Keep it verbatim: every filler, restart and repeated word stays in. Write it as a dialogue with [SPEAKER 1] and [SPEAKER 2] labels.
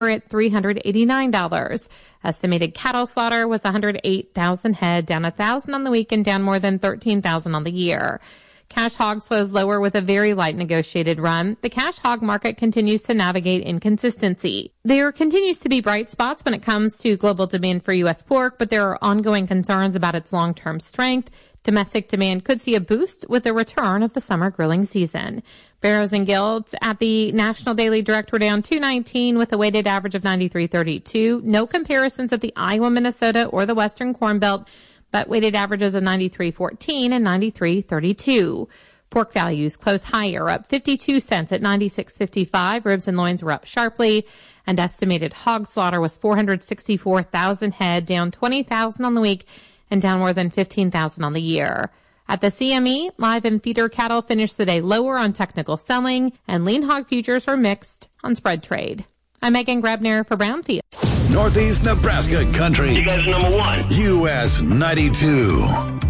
[SPEAKER 1] at three hundred eighty-nine dollars. Estimated cattle slaughter was one hundred eight thousand head, down one thousand on the week and down more than thirteen thousand on the year. Cash hog slows lower with a very light negotiated run. The cash hog market continues to navigate inconsistency. There continues to be bright spots when it comes to global demand for U S pork, but there are ongoing concerns about its long-term strength. Domestic demand could see a boost with the return of the summer grilling season. Barrows and Guilds at the National Daily Direct were down two nineteen with a weighted average of ninety-three thirty-two. No comparisons at the Iowa, Minnesota, or the Western Corn Belt, but weighted averages of ninety-three fourteen and ninety-three thirty-two. Pork values close higher, up fifty-two cents at ninety-six fifty-five. Ribs and loins were up sharply, and estimated hog slaughter was four hundred sixty-four thousand head, down twenty thousand on the week and down more than fifteen thousand on the year. At the C M E, live and feeder cattle finished the day lower on technical selling, and lean hog futures were mixed on spread trade. I'm Megan Grebner for Brownfield.
[SPEAKER 2] Northeast Nebraska Country.
[SPEAKER 3] You guys number one.
[SPEAKER 2] U S ninety-two.